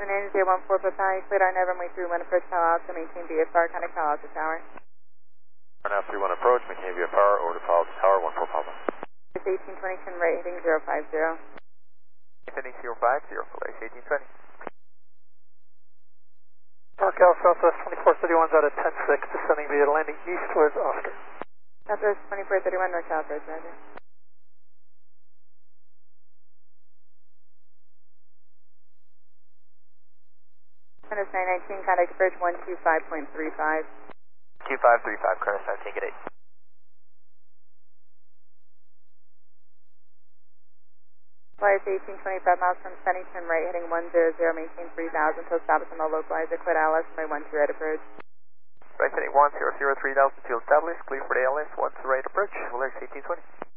014 Papa, cleared our Never Way through 1 approach Palo Alto, maintain VFR, contact Palo Alto Tower. Now 31 approach, maintain VFR, over to Palo Alto Tower, 14 Papa. It's 1820, turn right, heading 050. Heading 050, flight 1820. NorCal Southwest 2431's out of 10-6, descending via landing east towards Oscar. Southwest 2431, North South Road, Roger. Curtis 919, contact approach 125.35. 2535, Curtis 19, get 8. Flight 1825 miles from Sunny, turn right, heading 100, maintain 3000 until stop us on the localizer, clear LS, runway 12 right approach. Right heading 1003,000, field established, clear for the LS, 1 to right approach, alert 1820.